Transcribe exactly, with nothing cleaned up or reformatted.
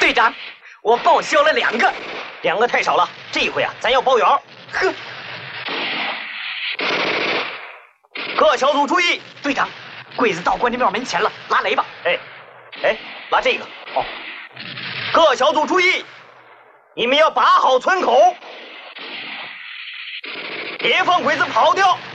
队长，我报销了两个， 两个太少了，这一回啊，咱要包圆。 呵， 各小组注意， 队长，柜子到关帝庙门前了，拉雷吧。 哎，哎，拉这个。哦，各小组注意，你们要把好村口，别放鬼子跑掉。